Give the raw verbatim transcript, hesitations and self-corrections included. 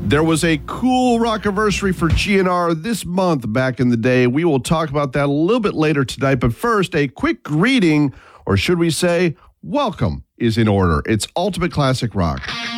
There was a cool rockiversary for G N R this month back in the day. We will talk about that a little bit later tonight. But first, a quick greeting, or should we say, welcome, is in order. It's Ultimate Classic Rock.